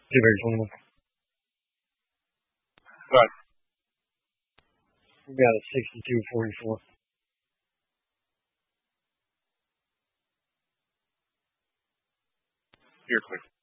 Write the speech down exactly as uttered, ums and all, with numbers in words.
very twenty-one. Right. We got a sixty-two forty-four. You're clear.